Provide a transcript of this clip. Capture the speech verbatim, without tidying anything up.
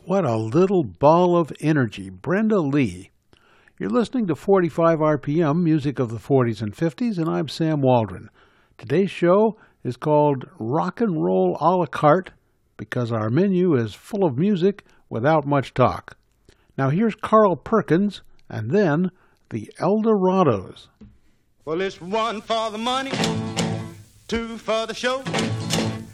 What a little ball of energy, Brenda Lee. You're listening to forty-five R P M, music of the forties and fifties, and I'm Sam Waldron. Today's show is called Rock and Roll a la carte because our menu is full of music without much talk. Now here's Carl Perkins, and then the Eldorados. Well, it's one for the money, two for the show,